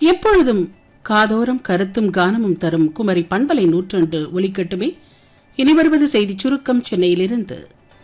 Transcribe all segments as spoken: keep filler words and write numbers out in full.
எப்பொழுதும் காதோரம் கருத்தும் கானமும் தரும் குமரி பண்பலை நூற்றொன்று ஒலிக்கட்டுமே. இனி வருவது செய்தி சுருக்கம் சென்னையிலிருந்து.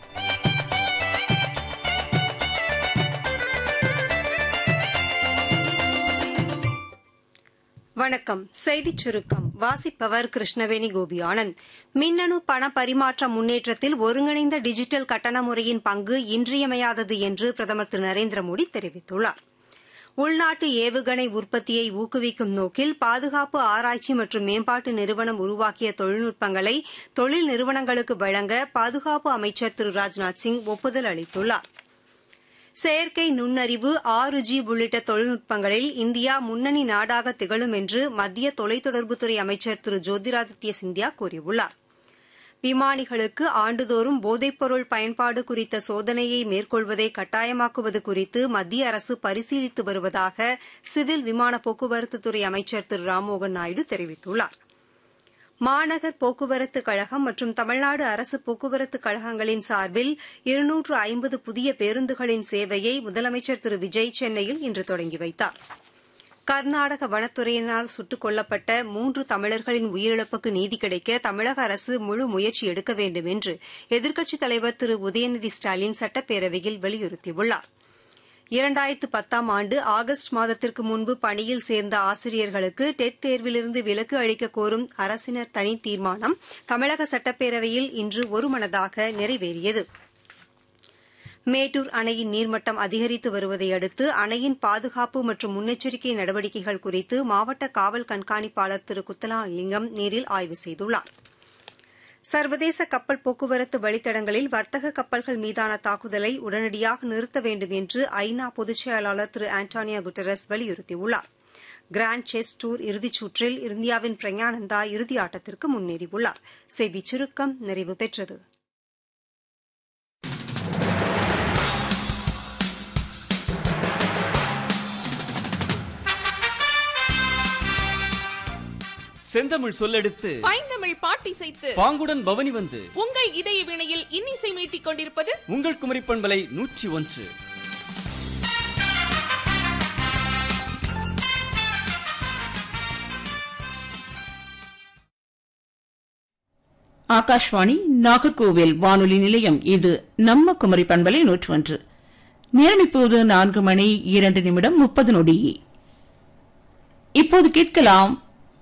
வணக்கம். செய்திச் சுருக்கம் வாசிப்பவர் கிருஷ்ணவேணி கோபி ஆனந்த். மின்னணு பண பரிமாற்ற முன்னேற்றத்தில் ஒருங்கிணைந்த டிஜிட்டல் கட்டண முறையின் பங்கு இன்றியமையாதது என்று பிரதமர் திரு நரேந்திர மோடி தெரிவித்துள்ளார். உள்நாட்டு ஏவுகணை உற்பத்தியை ஊக்குவிக்கும் நோக்கில் பாதுகாப்பு ஆராய்ச்சி மற்றும் மேம்பாட்டு நிறுவனம் உருவாக்கிய தொழில்நுட்பங்களை தொழில் நிறுவனங்களுக்கு வழங்க பாதுகாப்பு அமைச்சர் திரு ராஜ்நாத் சிங் ஒப்புதல் அளித்துள்ளார். செயற்கை நுண்ணறிவு, ஆறு ஜி உள்ளிட்ட தொழில்நுட்பங்களில் இந்தியா முன்னணி நாடாக திகழும் என்று மத்திய தொலைத்தொடர்புத்துறை அமைச்சர் திரு ஜோதிராதித்ய சிந்தியா கூறியுள்ளார். விமானிகளுக்கு ஆண்டுதோறும் போதைப்பொருள் பயன்பாடு குறித்த சோதனையை மேற்கொள்வதை கட்டாயமாக்குவது குறித்து மத்திய அரசு பரிசீலித்து வருவதாக சிவில் விமான போக்குவரத்துத்துறை அமைச்சர் திரு ராம்மோகன் நாயுடு தெரிவித்துள்ளார். மாநகர் போக்குவரத்துக் கழகம் மற்றும் தமிழ்நாடு அரசு போக்குவரத்துக் கழகங்களின் சார்பில் இருநூற்று ஐம்பது புதிய பேருந்துகளின் சேவையை முதலமைச்சர் திரு விஜய் சென்னையில் இன்று தொடங்கி வைத்தார். கர்நாடக வனத்துறையினால் சுட்டுக் கொல்லப்பட்ட மூன்று தமிழர்களின் உயிரிழப்புக்கு நீதி கிடைக்க தமிழக அரசு முழு முயற்சி எடுக்க வேண்டும் என்று எதிர்க்கட்சித் தலைவர் திரு உதயநிதி ஸ்டாலின் சட்டப்பேரவையில் வலியுறுத்தியுள்ளார். இரண்டாயிரத்து பத்தாம் ஆண்டு ஆகஸ்ட் மாதத்திற்கு முன்பு பணியில் சேர்ந்த ஆசிரியர்களுக்கு டெட் தேர்விலிருந்து விலக்கு அளிக்க கோரும் அரசினர் தனி தீர்மானம் தமிழக சட்டப்பேரவையில் இன்று ஒருமனதாக நிறைவேறியது. மேட்டூர் அணையின் நீர்மட்டம் அதிகரித்து வருவதை அடுத்து அணையின் பாதுகாப்பு மற்றும் முன்னெச்சரிக்கை நடவடிக்கைகள் குறித்து மாவட்ட காவல் கண்காணிப்பாளர் திரு குத்தலாலிங்கம் நேரில் ஆய்வு செய்துள்ளார். சர்வதேச கப்பல் போக்குவரத்து வழித்தடங்களில் வர்த்தக கப்பல்கள் மீதான தாக்குதலை உடனடியாக நிறுத்த வேண்டும் என்று ஐநா பொதுச் செயலாளர் திரு ஆண்டோனியோ குட்டரஸ் வலியுறுத்தியுள்ளார். கிராண்ட் செஸ் டூர் இறுதிச் சுற்றில் இந்தியாவின் பிரக்ஞானந்தா இறுதி ஆட்டத்திற்கு முன்னேறியுள்ளார். செய்திச் சுருக்கம் நிறைவு பெற்றது. செந்தமிழ் சொல்லெடுத்து பைந்தமிழ் பாட்டிசைத்து பாங்குடன் பவனி வந்து உங்கள் இதய வீணையில் இன்னிசை மீட்டிக் கொண்டிருப்பது உங்கள் குமரி பண்பலை நூற்றி ஒன்று. ஆகாஷ்வாணி நாகர்கோவில் வானொலி நிலையம். இது நம்ம குமரி பண்பலை நூற்றி ஒன்று. நேரம் இப்போது நான்கு மணி இரண்டு நிமிடம் முப்பது நொடி. இப்போது கேட்கலாம்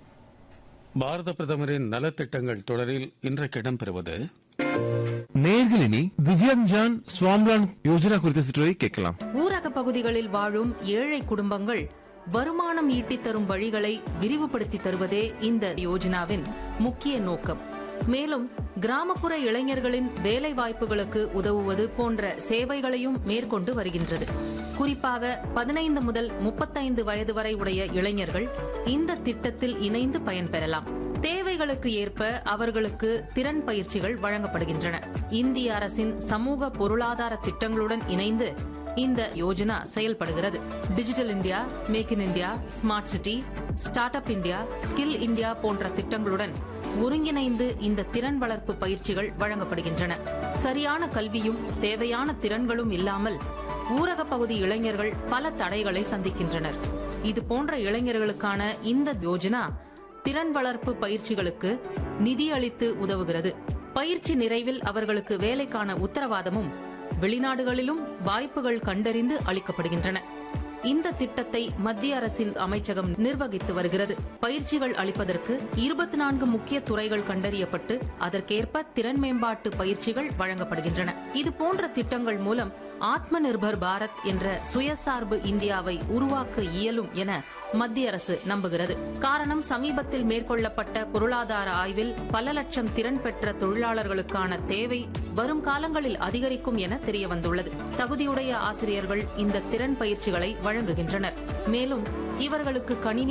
பாரத பிரதமரின் நலத்திட்டங்கள் தொடரில் இன்றைக்கு இடம்பெறுவது நேர்களினி திவ்யாங்ஜான் ஸ்வாம்லான் யோஜனா குறித்த சிற்றுரை கேட்கலாம். ஊரக பகுதிகளில் வாழும் ஏழை குடும்பங்கள் வருமானம் ஈட்டித் தரும் வழிகளை விரிவுபடுத்தி தருவதே இந்த யோஜனாவின் முக்கிய நோக்கம். மேலும் கிராமப்புற இளைஞர்களின் வேலை வாய்ப்புகளுக்கு உதவுவது போன்ற சேவைகளையும் மேற்கொண்டு வருகின்றது. குறிப்பாக பதினைந்து முதல் முப்பத்தைந்து வயது வரை உடைய இளைஞர்கள் இந்த திட்டத்தில் இணைந்து பயன்பெறலாம். தேவைகளுக்கு ஏற்ப அவர்களுக்கு திறன் பயிற்சிகள் வழங்கப்படுகின்றன. இந்திய அரசின் சமூக பொருளாதார திட்டங்களுடன் இணைந்து இந்த யோஜனா செயல்படுகிறது. Digital India, make in India, smart city, start up India, skill India போன்ற திட்டங்களுடன் ஒருங்கிணைந்து இந்த திறன் வளர்ப்பு பயிற்சிகள் வழங்கப்படுகின்றன. சரியான கல்வியும் தேவையான திறன்களும் இல்லாமல் ஊரக பகுதி இளைஞர்கள் பல தடைகளை சந்திக்கின்றனர். இது போன்ற இளைஞர்களுக்கான இந்த யோஜனா திறன் வளர்ப்பு பயிற்சிகளுக்கு நிதி அளித்து உதவுகிறது. பயிற்சி நிறைவில் அவர்களுக்கு வேலைக்கான உத்தரவாதமும் வெளிநாடுகளிலும் வாய்ப்புகள் கண்டறிந்து அளிக்கப்படுகின்றன. இந்த திட்டத்தை மத்திய அரசின் அமைச்சகம் நிர்வகித்து வருகிறது. பயிற்சிகள் அளிப்பதற்கு இருபத்தி நான்கு முக்கிய துறைகள் கண்டறியப்பட்டு அதற்கேற்ப திறன் மேம்பாட்டு பயிற்சிகள் வழங்கப்படுகின்றன. இது போன்ற திட்டங்கள் மூலம் ஆத்ம நிர்பர் பாரத் என்ற சுயசார்பு இந்தியாவை உருவாக்க இயலும் என மத்திய அரசு நம்புகிறது. காரணம், சமீபத்தில் மேற்கொள்ளப்பட்ட பொருளாதார ஆய்வில் பல லட்சம் திறன் பெற்ற தொழிலாளர்களுக்கான தேவை வரும் காலங்களில் அதிகரிக்கும் என தெரிய வந்துள்ளது. தகுதியுடைய ஆசிரியர்கள் இந்த திறன் பயிற்சிகளை வழங்குகின்றனர். மேலும் இவர்களுக்கு கணினி